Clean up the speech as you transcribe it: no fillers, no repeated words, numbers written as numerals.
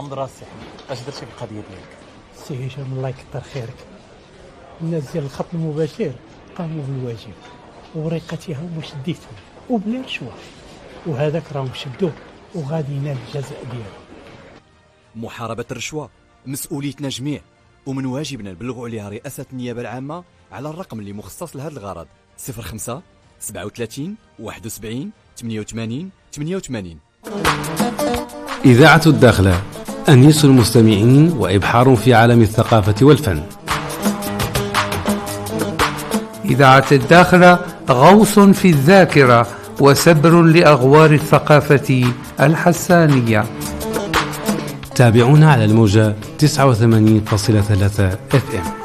حمد راسي اش درتي في القضيه ديالك؟ سي هشام الله يكثر خيرك. الناس ديال الخط المباشر قاموا بالواجب ووريقتها هما شديتهم وبلا رشوه، وهذاك راهم شدوه وغادي ينال الجزاء ديالو. محاربة الرشوة مسؤوليتنا جميع، ومن واجبنا نبلغوا عليها رئاسة النيابة العامة على الرقم اللي مخصص لهذا الغرض 05 37 71 88 88. إذاعة الداخلة، أنيس المستمعين وإبحار في عالم الثقافة والفن. إذاعة الداخلة غوص في الذاكرة وسبر لأغوار الثقافة الحسانية. تابعونا على الموجة 89.3 FM.